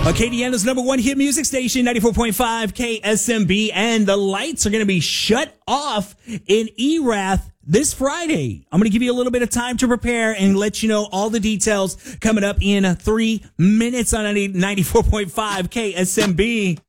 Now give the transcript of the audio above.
Acadiana's number one hit music station, 94.5 KSMB, and the lights are going to be shut off in Erath this Friday. I'm going to give you a little bit of time to prepare and let you know all the details coming up in 3 minutes on 94.5 KSMB.